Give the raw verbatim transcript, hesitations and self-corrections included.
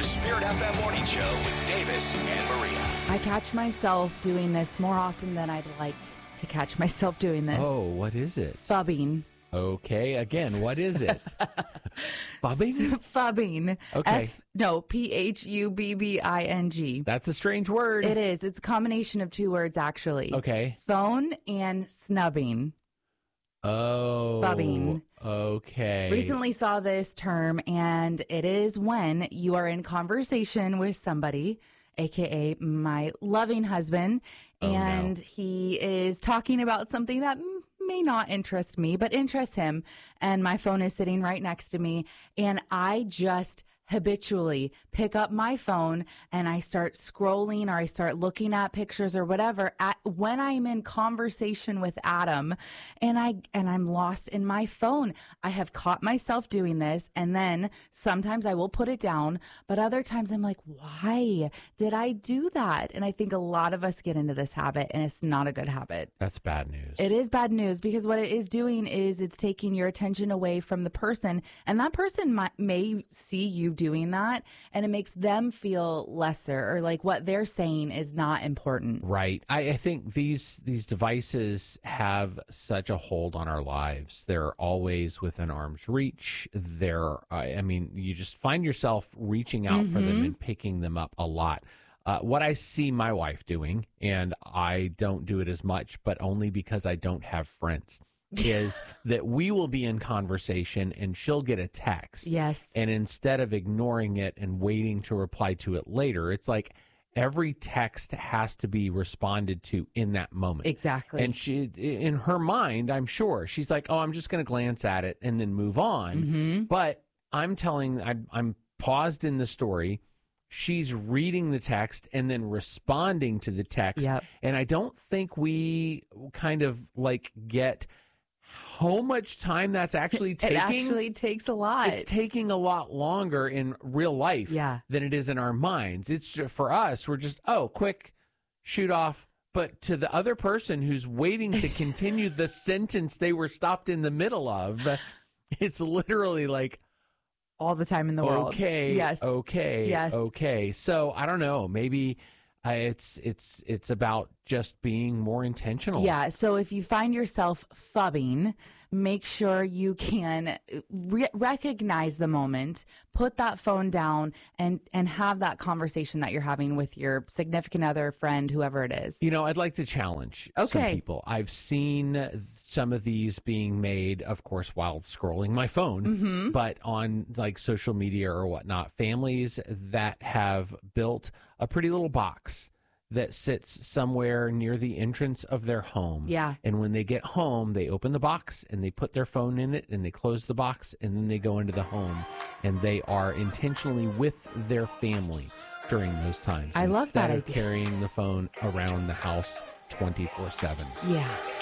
Spirit F M Morning Show with Davis and Maria. I catch myself doing this more often than I'd like to catch myself doing this. Oh, what is it? Fubbing. Okay, again, what is it? Fubbing? Fubbing. Okay. F- no, P H U B B I N G. That's a strange word. It is. It's a combination of two words, actually. Okay. Phone and snubbing. Oh. Fubbing. Okay. Recently saw this term, and it is when you are in conversation with somebody, a k a my loving husband, Oh, and no. he is talking about something that m- may not interest me, but interests him, and my phone is sitting right next to me, and I just habitually pick up my phone and I start scrolling or I start looking at pictures or whatever at, when I'm in conversation with Adam, and I and I'm lost in my phone. I have caught myself doing this, and then sometimes I will put it down, but other times I'm like, why did I do that? And I think a lot of us get into this habit, and it's not a good habit. That's bad news. It is bad news, because what it is doing is it's taking your attention away from the person, and that person might, may see you doing that, and it makes them feel lesser, or like what they're saying is not important. Right. I, I think these these devices have such a hold on our lives. They're always within arm's reach. They're, I I mean, you just find yourself reaching out for them and picking them up a lot. Uh, what I see my wife doing, and I don't do it as much, but only because I don't have friends, is that we will be in conversation and she'll get a text. Yes. And instead of ignoring it and waiting to reply to it later, it's like every text has to be responded to in that moment. Exactly. And she, in her mind, I'm sure, she's like, oh, I'm just going to glance at it and then move on. Mm-hmm. But I'm telling, I'm, I'm paused in the story. She's reading the text and then responding to the text. Yep. And I don't think we kind of like get how much time that's actually taking. It actually takes a lot. It's taking a lot longer in real life Yeah. than it is in our minds. It's just, for us, we're just, oh, quick, shoot off. But to the other person who's waiting to continue the sentence they were stopped in the middle of, it's literally like, all the time in the world. okay, Yes. okay, Yes. okay. So I don't know. Maybe uh, it's it's it's about just being more intentional. Yeah. So if you find yourself fubbing, make sure you can re- recognize the moment, put that phone down, and and have that conversation that you're having with your significant other, friend, whoever it is. You know, I'd like to challenge some Okay. people. I've seen some of these being made, of course, while scrolling my phone, Mm-hmm. but on like social media or whatnot. Families that have built a pretty little box that sits somewhere near the entrance of their home. Yeah. And when they get home, they open the box and they put their phone in it and they close the box and then they go into the home and they are intentionally with their family during those times. I love that Instead of idea. carrying the phone around the house twenty-four seven. Yeah.